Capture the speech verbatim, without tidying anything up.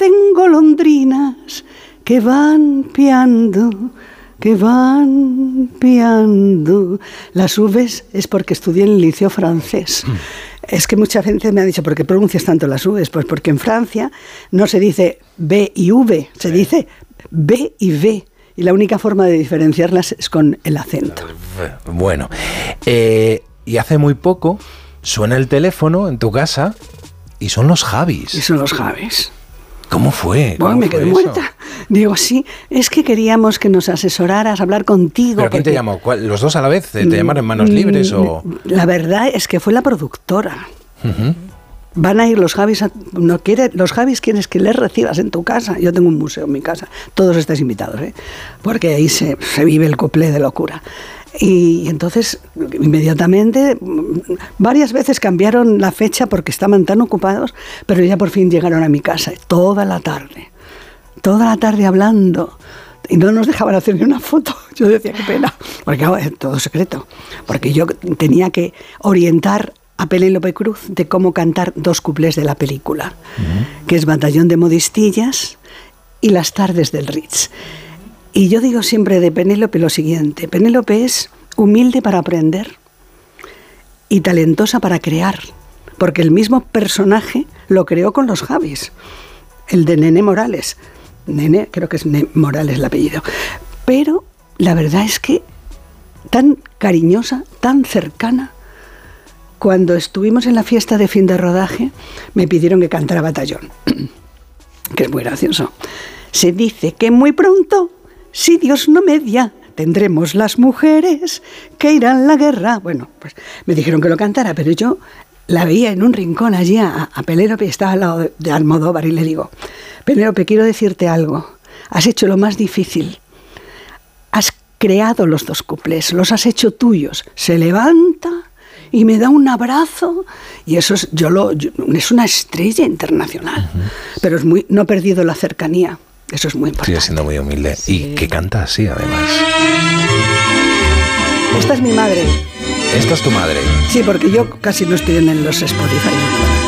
parecen golondrinas que van piando, que van piando. Las V's es porque estudié en el liceo francés. Mm. Es que mucha gente me ha dicho, ¿por qué pronuncias tanto las V's? Pues porque en Francia no se dice B y V, se sí. dice B y V. Y la única forma de diferenciarlas es con el acento. Bueno, eh, y hace muy poco suena el teléfono en tu casa y son los Javis. Y son los Javis. ¿Cómo fue? Bueno, ¿Cómo me fue quedé eso? muerta. Digo, sí, es que queríamos que nos asesoraras, hablar contigo. ¿Pero quién porque... te llamó? ¿Los dos a la vez? ¿Te llamaron en manos libres o...? La verdad es que fue la productora. Uh-huh. Van a ir los Javis, a, no quiere, los Javis quieres que les recibas en tu casa. Yo tengo un museo en mi casa, todos estáis invitados, ¿eh? Porque ahí se, se vive el cuplé de locura. Y entonces, inmediatamente, varias veces cambiaron la fecha porque estaban tan ocupados, pero ya por fin llegaron a mi casa, toda la tarde, toda la tarde hablando. Y no nos dejaban hacer ni una foto. Yo decía, qué pena, porque claro, es todo secreto. Porque yo tenía que orientar a Penélope Cruz de cómo cantar dos cuplés de la película, uh-huh. que es Batallón de Modistillas y Las tardes del Ritz. Y yo digo siempre de Penélope lo siguiente: Penélope es humilde para aprender y talentosa para crear, porque el mismo personaje lo creó con los Javis, el de Nené Morales. Nené, creo que es Nené Morales el apellido. Pero la verdad es que tan cariñosa, tan cercana. Cuando estuvimos en la fiesta de fin de rodaje, me pidieron que cantara Batallón, que es muy gracioso. Se dice que muy pronto, si Dios no media, tendremos las mujeres que irán a la guerra. Bueno, pues me dijeron que lo cantara, pero yo la veía en un rincón allí a, a Penélope, estaba al lado de, de Almodóvar, y le digo, Penélope, quiero decirte algo. Has hecho lo más difícil. Has creado los dos cuplés, los has hecho tuyos. Se levanta y me da un abrazo, y eso es, yo lo, yo, es una estrella internacional, uh-huh. pero es muy, no ha perdido la cercanía, eso es muy importante. Sigue siendo muy humilde, sí. Y que canta así además. Esta es mi madre. ¿Esta es tu madre? Sí, porque yo casi no estoy en los Spotify.